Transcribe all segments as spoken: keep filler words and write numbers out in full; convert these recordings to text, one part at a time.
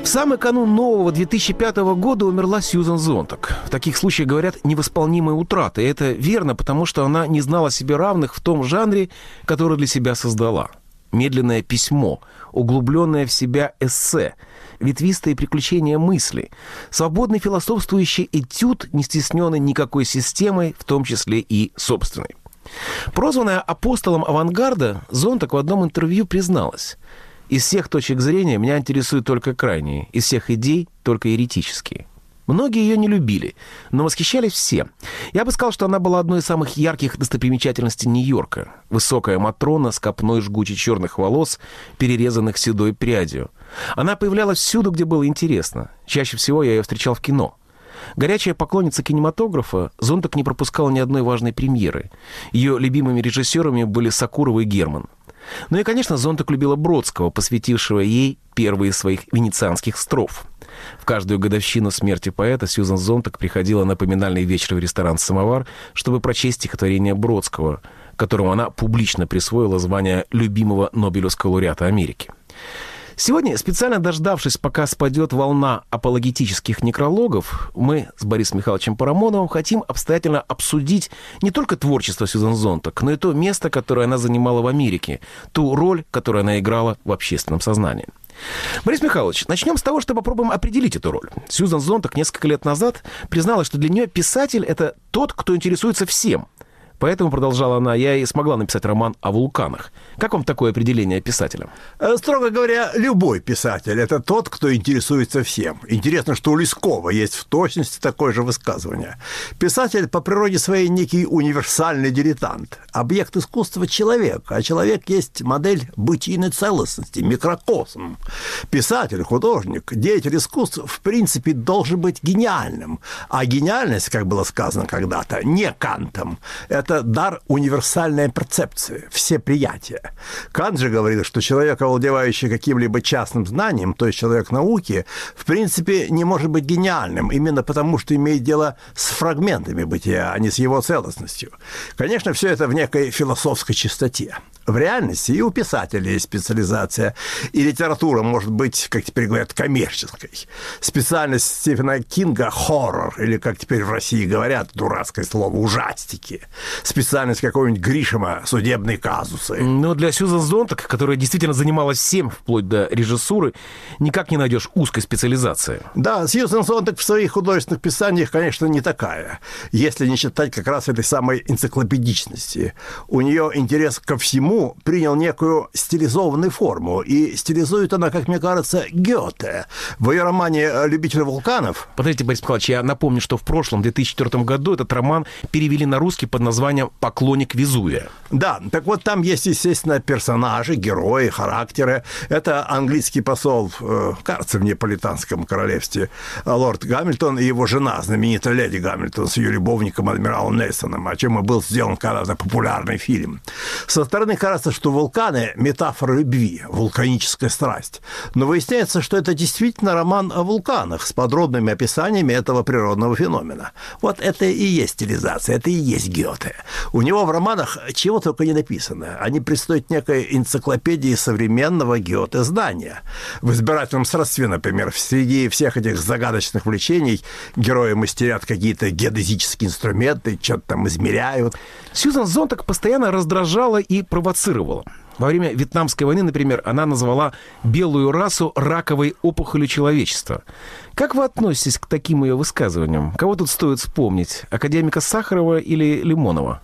сам канун нового две тысячи пятого года умерла Сьюзан Зонтаг. В таких случаях говорят невосполнимая утрата. И это верно, потому что она не знала себе равных в том жанре, который для себя создала. Медленное письмо, углубленное в себя эссе, ветвистые приключения мысли, свободный философствующий этюд, не стесненный никакой системой, в том числе и собственной. Прозванная апостолом авангарда, Зонтаг в одном интервью призналась: «Из всех точек зрения меня интересуют только крайние, из всех идей только еретические». Многие ее не любили, но восхищались все. Я бы сказал, что она была одной из самых ярких достопримечательностей Нью-Йорка. Высокая матрона с копной жгуче черных волос, перерезанных седой прядью. Она появлялась всюду, где было интересно. Чаще всего я ее встречал в кино. Горячая поклонница кинематографа, Зонтаг не пропускала ни одной важной премьеры. Ее любимыми режиссерами были Сокурова и Герман. Ну и, конечно, Зонтаг любила Бродского, посвятившего ей первые из своих венецианских строф. В каждую годовщину смерти поэта Сьюзан Зонтаг приходила на поминальный вечер в ресторан «Самовар», чтобы прочесть стихотворение Бродского, которому она публично присвоила звание любимого Нобелевского лауреата Америки. Сегодня, специально дождавшись, пока спадет волна апологетических некрологов, мы с Борисом Михайловичем Парамоновым хотим обстоятельно обсудить не только творчество Сьюзан Зонтаг, но и то место, которое она занимала в Америке, ту роль, которую она играла в общественном сознании. Борис Михайлович, начнем с того, что попробуем определить эту роль. Сьюзан Зонтаг несколько лет назад призналась, что для нее писатель — это тот, кто интересуется всем. Поэтому, продолжала она, я и смогла написать роман о вулканах. Как вам такое определение писателя? Строго говоря, любой писатель – это тот, кто интересуется всем. Интересно, что у Лескова есть в точности такое же высказывание. Писатель по природе своей некий универсальный дилетант. Объект искусства – человек, а человек есть модель бытийной целостности, микрокосм. Писатель, художник, деятель искусств в принципе должен быть гениальным. А гениальность, как было сказано когда-то, не Кантом – это Это дар универсальной перцепции, всеприятия. Кант же говорил, что человек, овладевающий каким-либо частным знанием, то есть человек науки, в принципе, не может быть гениальным, именно потому, что имеет дело с фрагментами бытия, а не с его целостностью. Конечно, все это в некой философской чистоте. В реальности и у писателя есть специализация, и литература может быть, как теперь говорят, коммерческой. Специальность Стивена Кинга – хоррор, или, как теперь в России говорят, дурацкое слово, ужастики. Специальность какого-нибудь Гришема – судебные казусы. Но для Сьюзан Зонтаг, которая действительно занималась всем, вплоть до режиссуры, никак не найдешь узкой специализации. Да, Сьюзан Зонтаг в своих художественных писаниях, конечно, не такая, если не считать как раз этой самой энциклопедичности. У нее интерес ко всему принял некую стилизованную форму, и стилизует она, как мне кажется, Гёте. В ее романе «Любитель вулканов». Подождите, Борис Михайлович, я напомню, что в прошлом, в две тысячи четвёртом году, этот роман перевели на русский под названием «Поклонник Везувия». Да, так вот там есть, естественно, персонажи, герои, характеры. Это английский посол, кажется, в Неаполитанском королевстве, лорд Гамильтон и его жена, знаменитая леди Гамильтон, с ее любовником адмиралом Нельсоном, о чем и был сделан когда-то популярный фильм. Со стороны кажется, что вулканы – метафора любви, вулканическая страсть. Но выясняется, что это действительно роман о вулканах с подробными описаниями этого природного феномена. Вот это и есть стилизация, это и есть Гёте. У него в романах чего только не написано. Они предстоят некой энциклопедии современного Гёте-знания. В «Избирательном сродстве», например, среди всех этих загадочных влечений герои мастерят какие-то геодезические инструменты, что-то там измеряют. Сьюзан Зонтаг постоянно раздражала и провоцировала. Во время Вьетнамской войны, например, она назвала белую расу раковой опухолью человечества. Как вы относитесь к таким ее высказываниям? Кого тут стоит вспомнить? Академика Сахарова или Лимонова?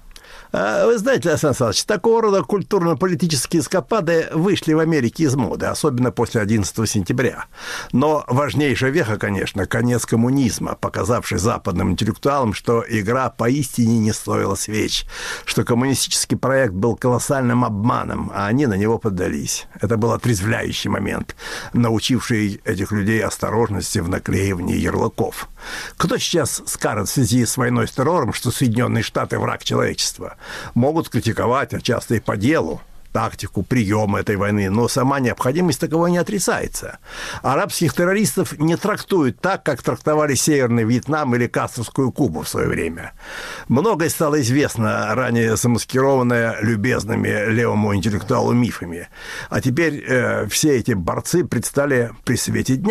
Вы знаете, Александр Александрович, такого рода культурно-политические эскапады вышли в Америке из моды, особенно после одиннадцатого сентября. Но важнейшая веха, конечно, конец коммунизма, показавший западным интеллектуалам, что игра поистине не стоила свеч, что коммунистический проект был колоссальным обманом, а они на него поддались. Это был отрезвляющий момент, научивший этих людей осторожности в наклеивании ярлыков. Кто сейчас скажет в связи с войной с террором, что Соединенные Штаты – враг человечества? Могут критиковать, а часто и по делу, тактику, приемы этой войны, но сама необходимость таковой не отрицается. Арабских террористов не трактуют так, как трактовали Северный Вьетнам или Кастровскую Кубу в свое время. Многое стало известно, ранее замаскированное любезными левому интеллектуалу мифами. А теперь э, все эти борцы предстали при свете дня.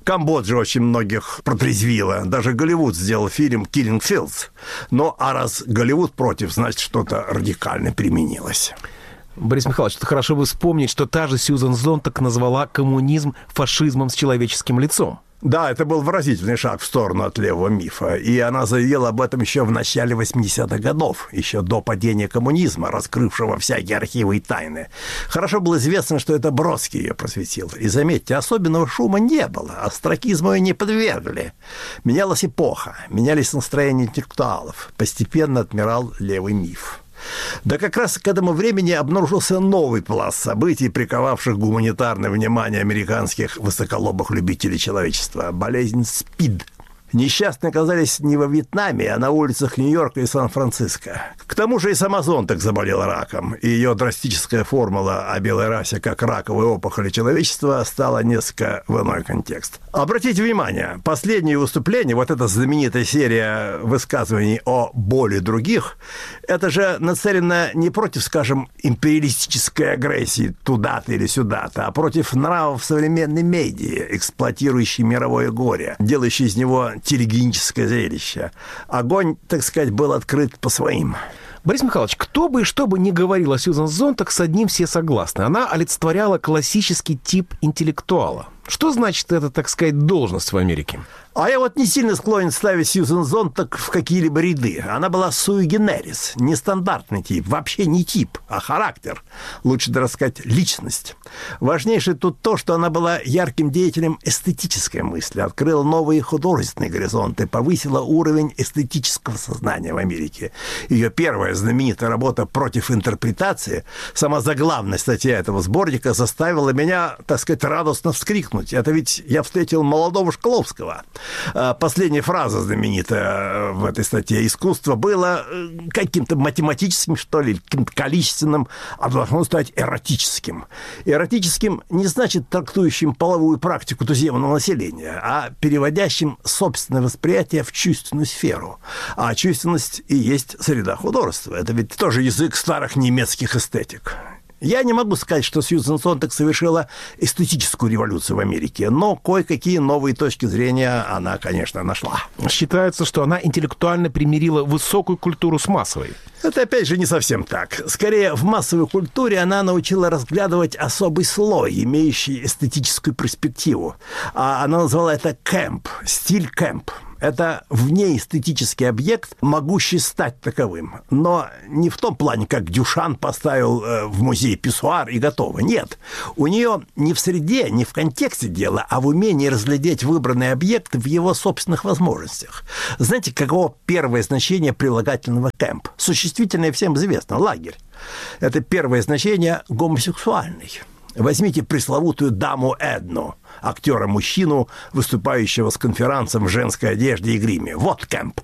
Камбоджа очень многих протрезвила. Даже Голливуд сделал фильм «Killing Fields». Но а раз Голливуд против, значит, что-то радикально применилось. Борис Михайлович, это хорошо бы вспомнить, что та же Сьюзан Зонтаг назвала коммунизм фашизмом с человеческим лицом. Да, это был выразительный шаг в сторону от левого мифа. И она заявила об этом еще в начале восьмидесятых годов, еще до падения коммунизма, раскрывшего всякие архивы и тайны. Хорошо было известно, что это Бродский ее просветил. И заметьте, особенного шума не было, остракизму ее не подвергли. Менялась эпоха, менялись настроения интеллектуалов. Постепенно отмирал левый миф. Да как раз к этому времени обнаружился новый пласт событий, приковавших гуманитарное внимание американских высоколобых любителей человечества – болезнь СПИД. Несчастные оказались не во Вьетнаме, а на улицах Нью-Йорка и Сан-Франциско. К тому же и сама Зонтаг заболела раком, и ее драстическая формула о белой расе как раковой опухоли человечества стала несколько в иной контекст. Обратите внимание, последнее выступление, вот эта знаменитая серия высказываний о боли других, это же нацелено не против, скажем, империалистической агрессии туда-то или сюда-то, а против нравов современной медиа, эксплуатирующей мировое горе, делающей из него телегеническое зрелище. Огонь, так сказать, был открыт по своим. Борис Михайлович, кто бы и что бы ни говорил о Сьюзан Зонтаг, с одним все согласны. Она олицетворяла классический тип интеллектуала. Что значит эта, так сказать, должность в Америке? А я вот не сильно склонен ставить Сьюзан Зонтаг в какие-либо ряды. Она была sui generis, нестандартный тип, вообще не тип, а характер. Лучше даже сказать, личность. Важнейшее тут то, что она была ярким деятелем эстетической мысли, открыла новые художественные горизонты, повысила уровень эстетического сознания в Америке. Ее первая знаменитая работа «Против интерпретации», сама заглавная статья этого сборника, заставила меня, так сказать, радостно вскрикнуть. Это ведь я встретил молодого Шкловского. Последняя фраза знаменитая в этой статье: искусство было каким-то математическим, что ли, каким-то количественным, а должно стать эротическим. Эротическим не значит трактующим половую практику туземного населения, а переводящим собственное восприятие в чувственную сферу. А чувственность и есть среда художества. Это ведь тоже язык старых немецких эстетик. Я не могу сказать, что Сьюзан Зонтаг совершила эстетическую революцию в Америке, но кое-какие новые точки зрения она, конечно, нашла. Считается, что она интеллектуально примирила высокую культуру с массовой. Это, опять же, не совсем так. Скорее, в массовой культуре она научила разглядывать особый слой, имеющий эстетическую перспективу. А она назвала это кэмп, стиль кэмп. Это внеэстетический объект, могущий стать таковым. Но не в том плане, как Дюшан поставил в музей писсуар и готово. Нет. У нее не в среде, не в контексте дела, а в умении разглядеть выбранный объект в его собственных возможностях. Знаете, каково первое значение прилагательного «кэмп»? Существительное всем известно – лагерь. Это первое значение – гомосексуальный. Возьмите пресловутую даму Эдну, актера-мужчину, выступающего с конферансом в женской одежде и гриме. Вот кэмп.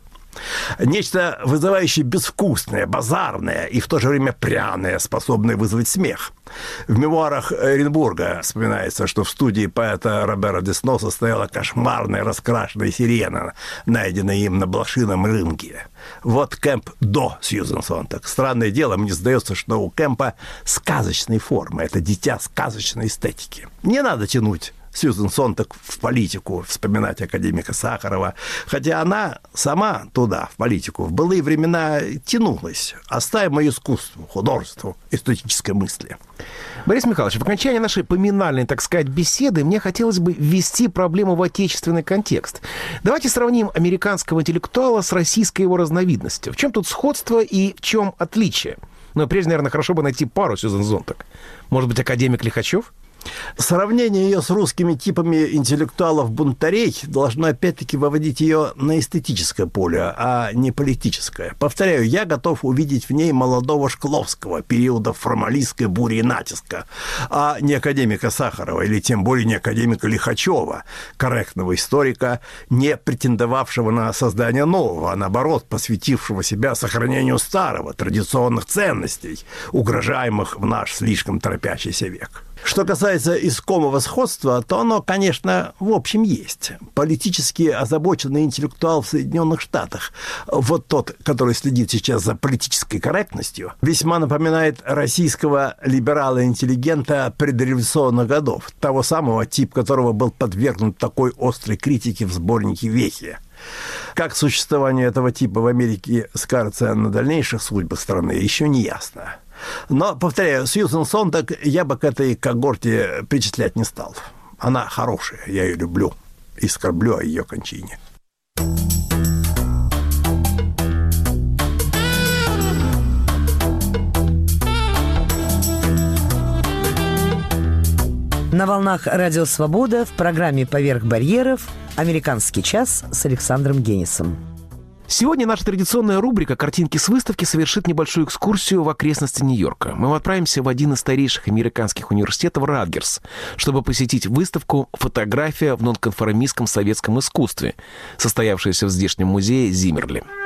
Нечто вызывающее безвкусное, базарное и в то же время пряное, способное вызвать смех. В мемуарах Оренбурга вспоминается, что в студии поэта Робера Десноса стояла кошмарная раскрашенная сирена, найденная им на блошином рынке. Вот кэмп до Сьюзан Зонтаг. Странное дело, мне сдается, что у кэмпа сказочные формы. Это дитя сказочной эстетики. Не надо тянуть Сьюзан Зонтаг в политику, вспоминать академика Сахарова, хотя она сама туда, в политику, в былые времена тянулась. Оставим ее искусству, художеству, эстетической мысли. Борис Михайлович, в окончании нашей поминальной, так сказать, беседы мне хотелось бы ввести проблему в отечественный контекст. Давайте сравним американского интеллектуала с российской его разновидностью. В чем тут сходство и в чем отличие? Но прежде, наверное, хорошо бы найти пару Сьюзан Зонтаг. Может быть, академик Лихачев? Сравнение ее с русскими типами интеллектуалов-бунтарей должно опять-таки выводить ее на эстетическое поле, а не политическое. Повторяю, я готов увидеть в ней молодого Шкловского, периода формалистской бури и натиска, а не академика Сахарова, или тем более не академика Лихачева, корректного историка, не претендовавшего на создание нового, а наоборот, посвятившего себя сохранению старого, традиционных ценностей, угрожаемых в наш слишком торопящийся век. Что касается искомого сходства, то оно, конечно, в общем есть. Политически озабоченный интеллектуал в Соединенных Штатах, вот тот, который следит сейчас за политической корректностью, весьма напоминает российского либерала-интеллигента предреволюционных годов, того самого, тип которого был подвергнут такой острой критике в сборнике «Вехи». Как существование этого типа в Америке скажется на дальнейших судьбах страны, еще не ясно. Но, повторяю, Сьюзен Сонтаг я бы к этой когорте причислять не стал. Она хорошая, я ее люблю и скорблю о ее кончине. На волнах «Радио Свобода» в программе «Поверх барьеров» «Американский час» с Александром Генисом. Сегодня наша традиционная рубрика «Картинки с выставки» совершит небольшую экскурсию в окрестности Нью-Йорка. Мы отправимся в один из старейших американских университетов Радгерс, чтобы посетить выставку «Фотография в нонконформистском советском искусстве», состоявшуюся в здешнем музее Зиммерли.